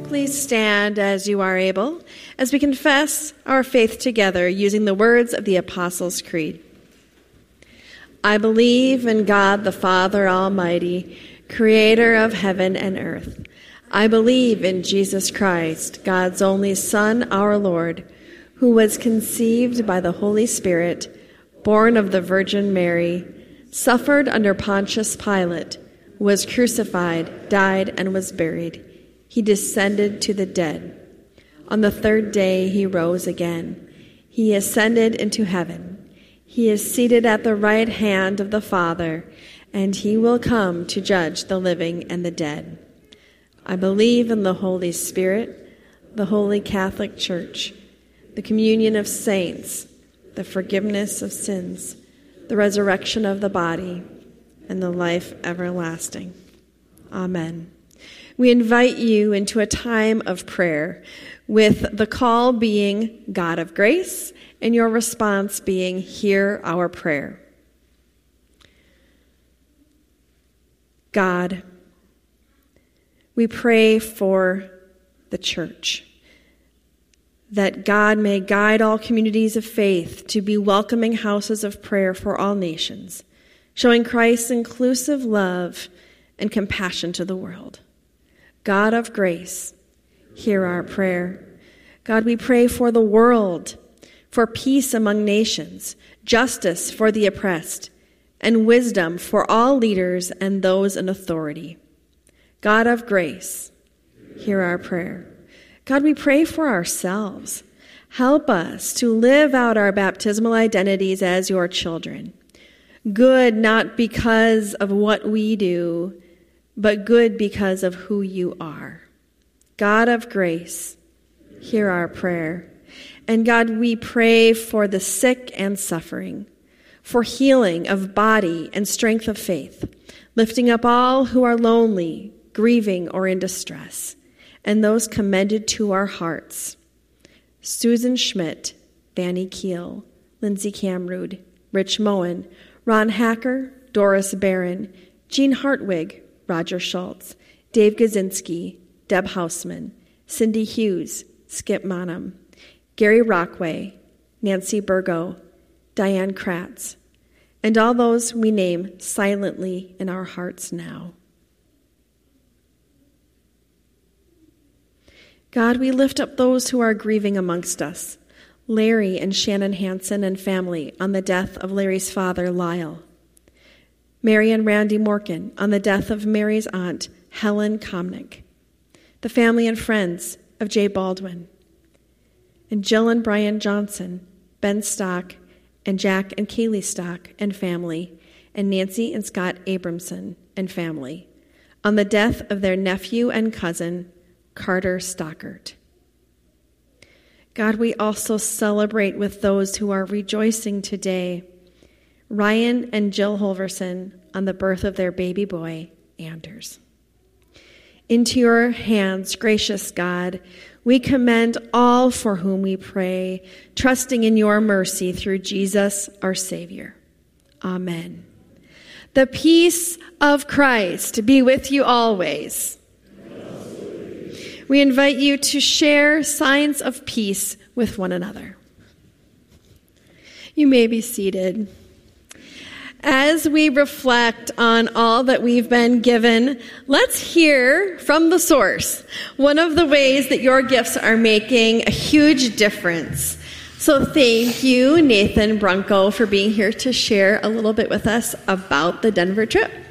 Please stand as you are able, as we confess our faith together using the words of the Apostles' Creed. I believe in God the Father Almighty, creator of heaven and earth. I believe in Jesus Christ, God's only Son, our Lord, who was conceived by the Holy Spirit, born of the Virgin Mary, suffered under Pontius Pilate, was crucified, died, and was buried. He descended to the dead. On the third day he rose again. He ascended into heaven. He is seated at the right hand of the Father, and he will come to judge the living and the dead. I believe in the Holy Spirit, the Holy Catholic Church, the communion of saints, the forgiveness of sins, the resurrection of the body, and the life everlasting. Amen. We invite you into a time of prayer, with the call being God of grace, and your response being, hear our prayer. God, we pray for the church, that God may guide all communities of faith to be welcoming houses of prayer for all nations, showing Christ's inclusive love and compassion to the world. God of grace, hear our prayer. God, we pray for the world, for peace among nations, justice for the oppressed, and wisdom for all leaders and those in authority. God of grace, hear our prayer. God, we pray for ourselves. Help us to live out our baptismal identities as your children. Good not because of what we do, but good because of who you are. God of grace, hear our prayer. And God, we pray for the sick and suffering, for healing of body and strength of faith, lifting up all who are lonely, grieving, or in distress, and those commended to our hearts. Susan Schmidt, Vanny Keel, Lindsay Camrood, Rich Moen, Ron Hacker, Doris Barron, Jean Hartwig, Roger Schultz, Dave Gazinski, Deb Hausman, Cindy Hughes, Skip Monham, Gary Rockway, Nancy Burgo, Diane Kratz, and all those we name silently in our hearts now. God, we lift up those who are grieving amongst us, Larry and Shannon Hansen and family on the death of Larry's father, Lyle. Mary and Randy Morkin on the death of Mary's aunt, Helen Komnick. The family and friends of Jay Baldwin. And Jill and Brian Johnson, Ben Stock, and Jack and Kaylee Stock and family, and Nancy and Scott Abramson and family, on the death of their nephew and cousin, Carter Stockert. God, we also celebrate with those who are rejoicing today, Ryan and Jill Holverson on the birth of their baby boy, Anders. Into your hands, gracious God, we commend all for whom we pray, trusting in your mercy through Jesus, our Savior. Amen. The peace of Christ be with you always. We invite you to share signs of peace with one another. You may be seated. As we reflect on all that we've been given, let's hear from the source one of the ways that your gifts are making a huge difference. So thank you, Nathan Brunko, for being here to share a little bit with us about the Denver trip.